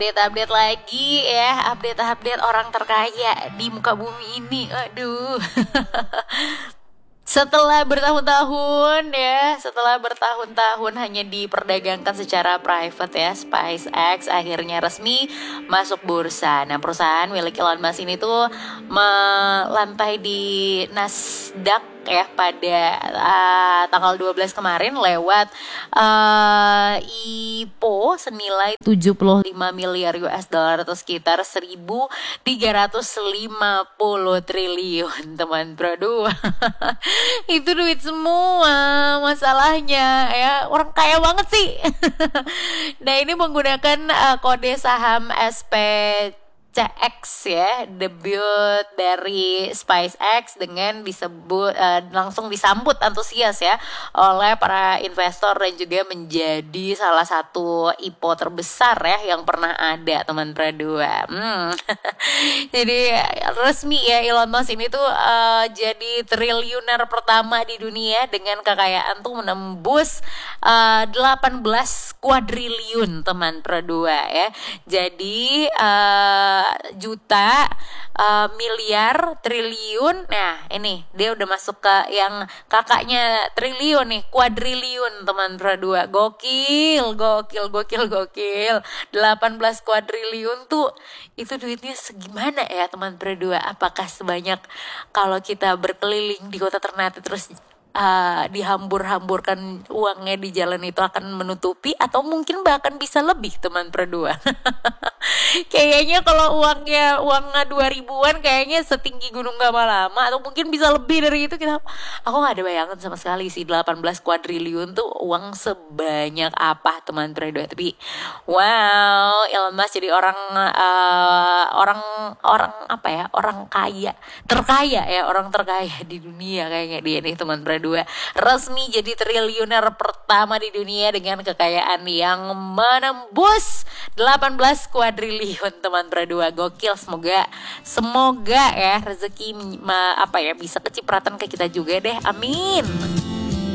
Update-update lagi ya, update-update orang terkaya di muka bumi ini. Aduh. Setelah bertahun-tahun hanya diperdagangkan secara private ya, SpaceX akhirnya resmi masuk bursa. Nah, perusahaan milik Elon Musk ini tuh melantai di Nasdaq ya pada tanggal 12 kemarin lewat IPO senilai 75 miliar US dollar atau sekitar 1.350 triliun teman bro. Itu duit semua masalahnya ya, orang kaya banget sih. Nah, ini menggunakan kode saham SPCX ya, debut dari SpaceX dengan langsung disambut antusias ya oleh para investor dan juga menjadi salah satu IPO terbesar ya yang pernah ada teman Pradua. Jadi resmi ya, Elon Musk ini tuh jadi triliuner pertama di dunia dengan kekayaan tuh menembus 18 kuadriliun teman Pradua ya. Jadi juta, miliar, triliun. Nah, ini dia udah masuk ke yang kakaknya triliun nih, kuadriliun teman Pradua. Gokil. 18 kuadriliun tuh itu duitnya segimana ya teman Pradua? Apakah sebanyak kalau kita berkeliling di kota Ternate terus dihambur-hamburkan uangnya di jalan itu akan menutupi, atau mungkin bahkan bisa lebih teman Pradua? Kayaknya kalau uangnya 2000-an kayaknya setinggi Gunung Gamalama, atau mungkin bisa lebih dari itu. Aku gak ada bayangan sama sekali sih 18 kuadriliun tuh uang sebanyak apa teman Pradua. Tapi wow, Elon Musk jadi orang terkaya di dunia kayaknya dia nih teman Pradua. Resmi jadi triliuner pertama di dunia dengan kekayaan yang menembus 18 kuadriliun teman Pradua. Gokil. Semoga ya rezeki bisa kecipratan ke kita juga deh. Amin.